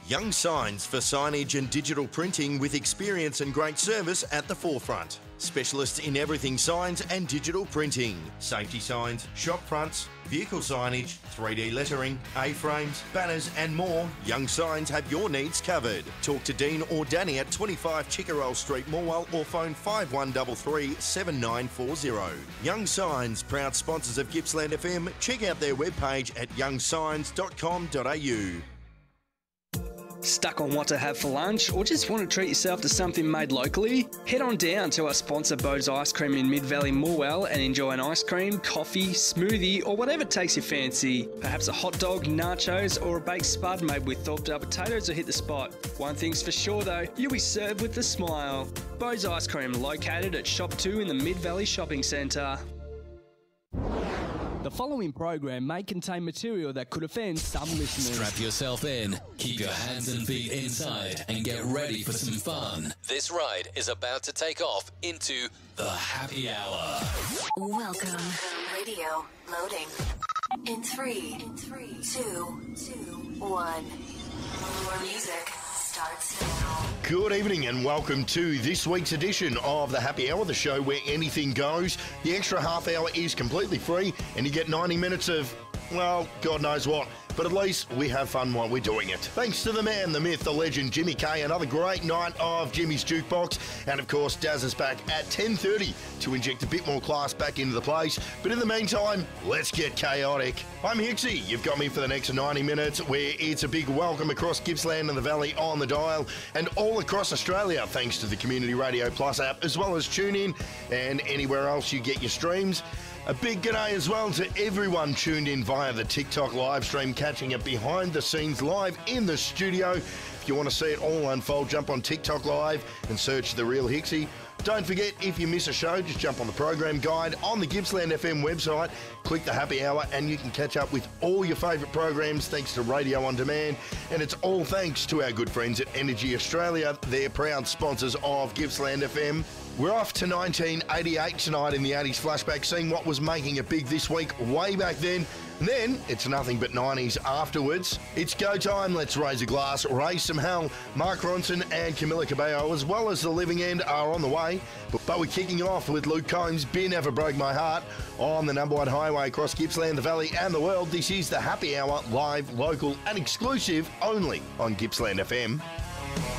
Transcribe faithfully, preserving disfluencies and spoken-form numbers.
Young Signs for signage and digital printing with experience and great service at the forefront. Specialists in everything signs and digital printing. Safety signs, shop fronts, vehicle signage, three D lettering, A-frames, banners and more. Young Signs have your needs covered. Talk to Dean or Danny at twenty-five Chickerell Street, Morwell, or phone five one three three, seven nine four zero. Young Signs, proud sponsors of Gippsland F M. Check out their webpage at young signs dot com dot a u. Stuck on what to have for lunch or just want to treat yourself to something made locally? Head on down to our sponsor Bo's Ice Cream in Mid-Valley Morwell and enjoy an ice cream, coffee, smoothie or whatever takes your fancy. Perhaps a hot dog, nachos or a baked spud made with thawed up potatoes will hit the spot. One thing's for sure though, you'll be served with a smile. Bo's Ice Cream located at Shop two in the Mid-Valley Shopping Centre. The following program may contain material that could offend some listeners. Strap yourself in, keep your hands and feet inside, and get ready for some fun. This ride is about to take off into the happy hour. Welcome. Radio loading. In three, in three, two, two, one. More music starts now. Good evening and welcome to this week's edition of the Happy Hour, the show where anything goes. The extra half hour is completely free and you get ninety minutes of, well, God knows what. But at least we have fun while we're doing it. Thanks to the man, the myth, the legend, Jimmy K. Another great night of Jimmy's Jukebox. And of course, Daz is back at ten thirty to inject a bit more class back into the place. But in the meantime, let's get chaotic. I'm Hixie. You've got me for the next ninety minutes where it's a big welcome across Gippsland and the Valley on the dial and all across Australia thanks to the Community Radio Plus app as well as TuneIn and anywhere else you get your streams. A big g'day as well to everyone tuned in via the TikTok live stream, catching it behind the scenes live in the studio. If you want to see it all unfold, jump on TikTok Live and search The Real Hixie. Don't forget, if you miss a show, just jump on the program guide on the Gippsland F M website, click the happy hour and you can catch up with all your favourite programs thanks to Radio On Demand. And it's all thanks to our good friends at Energy Australia. They're proud sponsors of Gippsland F M. We're off to nineteen eighty-eight tonight in the eighties flashback, seeing what was making it big this week way back then. And then it's nothing but nineties afterwards. It's go time. Let's raise a glass, raise some hell. Mark Ronson and Camila Cabello, as well as The Living End, are on the way. But, but we're kicking off with Luke Combs, Beer Never Broke My Heart, on the number one highway across Gippsland, the Valley and the world. This is the Happy Hour, live, local and exclusive only on Gippsland F M.